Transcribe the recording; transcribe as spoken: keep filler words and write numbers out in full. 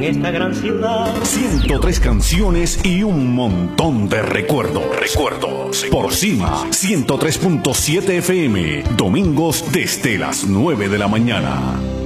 Esta gran ciudad. ciento tres canciones y un montón de recuerdos. Recuerdos. Por Cima, ciento tres punto siete F M. Domingos desde las nueve de la mañana.